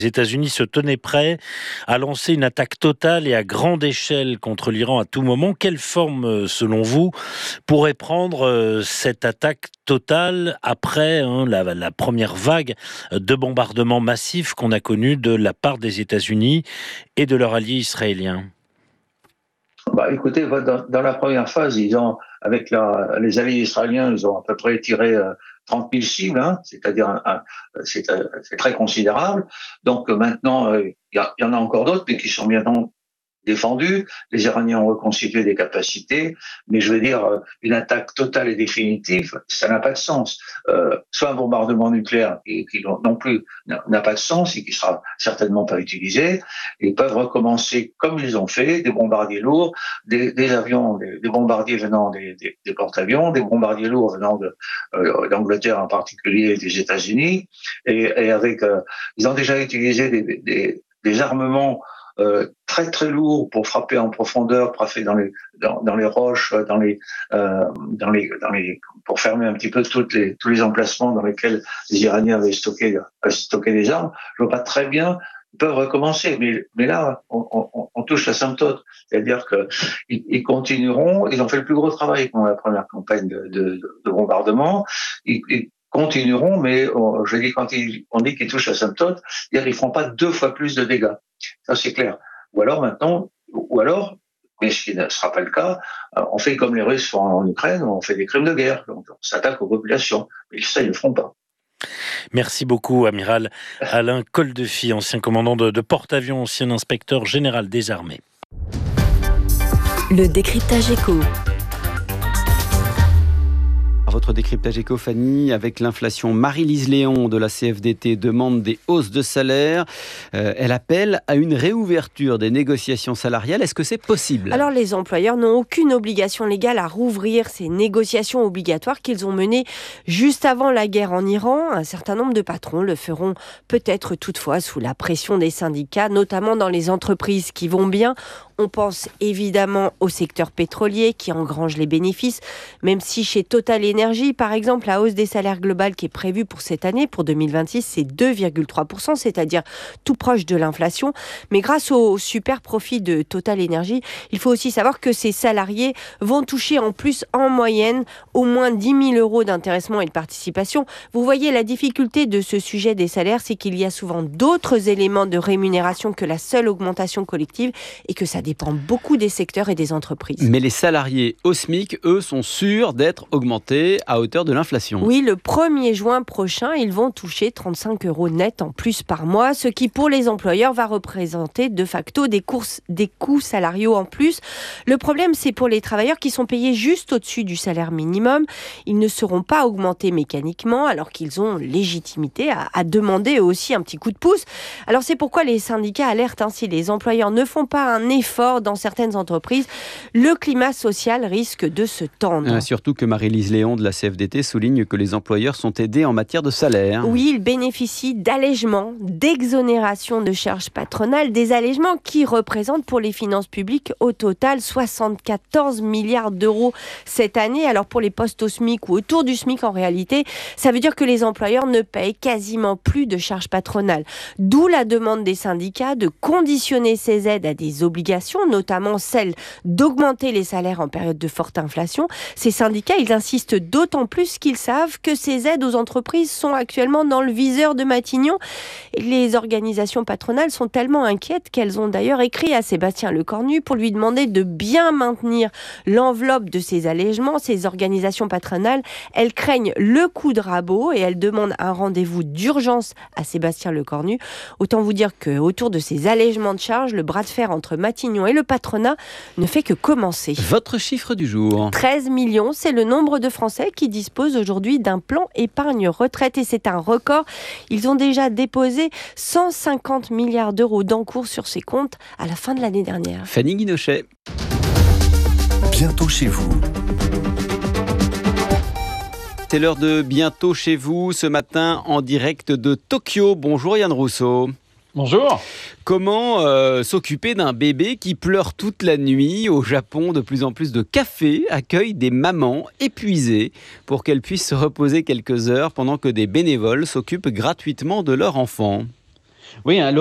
Les États-Unis se tenaient prêts à lancer une attaque totale et à grande échelle contre l'Iran à tout moment. Quelle forme, selon vous, pourrait prendre cette attaque totale après la première vague de bombardements massifs qu'on a connue de la part des États-Unis et de leur allié israélien? Écoutez, dans la première phase, avec les alliés israéliens, ils ont à peu près tiré 30 000 cibles, c'est-à-dire c'est très considérable. Donc maintenant, il y en a encore d'autres, mais qui sont bien défendus. Les Iraniens ont reconstitué des capacités, mais je veux dire, une attaque totale et définitive, ça n'a pas de sens. Soit un bombardement nucléaire qui non plus n'a pas de sens et qui sera certainement pas utilisé. Ils peuvent recommencer comme ils ont fait, des bombardiers lourds, des avions, des bombardiers venant des porte-avions, des bombardiers lourds venant d'Angleterre en particulier et des États-Unis. Et avec, ils ont déjà utilisé des armements très très lourd pour frapper en profondeur, pour frapper dans les roches, pour fermer un petit peu tous les emplacements dans lesquels les Iraniens avaient stocké des armes. Je vois pas très bien. Ils peuvent recommencer, mais là, on touche l'asymptote. C'est-à-dire qu'ils continueront. Ils ont fait le plus gros travail pendant la première campagne de bombardement. Ils continueront, mais je dis quand on dit qu'ils touchent l'asymptote, c'est-à-dire qu'ils feront pas 2 fois plus de dégâts. Ça, c'est clair. Ou alors, mais ce qui ne sera pas le cas, on fait comme les Russes font en Ukraine, on fait des crimes de guerre. Donc, on s'attaque aux populations. Mais ça, ils ne le feront pas. Merci beaucoup, amiral Alain Coldefy, ancien commandant de porte-avions, ancien inspecteur général des armées. Le décryptage éco. Votre décryptage éco, Fanny, avec l'inflation, Marie-Lise Léon de la CFDT demande des hausses de salaire. Elle appelle à une réouverture des négociations salariales. Est-ce que c'est possible ? Alors les employeurs n'ont aucune obligation légale à rouvrir ces négociations obligatoires qu'ils ont menées juste avant la guerre en Iran. Un certain nombre de patrons le feront peut-être toutefois sous la pression des syndicats, notamment dans les entreprises qui vont bien. On pense évidemment au secteur pétrolier qui engrange les bénéfices, même si chez Total Energy, par exemple, la hausse des salaires globale qui est prévue pour cette année, pour 2026, c'est 2,3%, c'est-à-dire tout proche de l'inflation. Mais grâce au super profit de Total Energy, il faut aussi savoir que ces salariés vont toucher en plus, en moyenne, au moins 10 000 euros d'intéressement et de participation. Vous voyez, la difficulté de ce sujet des salaires, c'est qu'il y a souvent d'autres éléments de rémunération que la seule augmentation collective et que ça dépend beaucoup des secteurs et des entreprises. Mais les salariés au SMIC, eux, sont sûrs d'être augmentés à hauteur de l'inflation. Oui, le 1er juin prochain, ils vont toucher 35 euros net en plus par mois, ce qui pour les employeurs va représenter de facto des coûts salariaux en plus. Le problème, c'est pour les travailleurs qui sont payés juste au-dessus du salaire minimum. Ils ne seront pas augmentés mécaniquement alors qu'ils ont légitimité à demander eux aussi un petit coup de pouce. Alors c'est pourquoi les syndicats alertent, si les employeurs ne font pas un effort dans certaines entreprises, le climat social risque de se tendre. Surtout que Marie-Lise Léon de la CFDT souligne que les employeurs sont aidés en matière de salaire. Oui, ils bénéficient d'allègements, d'exonérations de charges patronales, des allègements qui représentent pour les finances publiques au total 74 milliards d'euros cette année. Alors pour les postes au SMIC ou autour du SMIC en réalité, ça veut dire que les employeurs ne payent quasiment plus de charges patronales. D'où la demande des syndicats de conditionner ces aides à des obligations, notamment celle d'augmenter les salaires en période de forte inflation. Ces syndicats, ils insistent d'autant plus qu'ils savent que ces aides aux entreprises sont actuellement dans le viseur de Matignon. Et les organisations patronales sont tellement inquiètes qu'elles ont d'ailleurs écrit à Sébastien Lecornu pour lui demander de bien maintenir l'enveloppe de ces allègements. Ces organisations patronales, elles craignent le coup de rabot et elles demandent un rendez-vous d'urgence à Sébastien Lecornu. Autant vous dire qu'autour de ces allègements de charges, le bras de fer entre Matignon et le patronat ne fait que commencer. Votre chiffre du jour ? 13 millions, c'est le nombre de Français qui disposent aujourd'hui d'un plan épargne retraite et c'est un record. Ils ont déjà déposé 150 milliards d'euros d'encours sur ces comptes à la fin de l'année dernière. Fanny Guinochet. Bientôt chez vous. C'est l'heure de Bientôt chez vous, ce matin en direct de Tokyo. Bonjour Yann Rousseau. Bonjour. Comment s'occuper d'un bébé qui pleure toute la nuit ? Au Japon, de plus en plus de cafés accueillent des mamans épuisées pour qu'elles puissent se reposer quelques heures pendant que des bénévoles s'occupent gratuitement de leur enfant. Oui,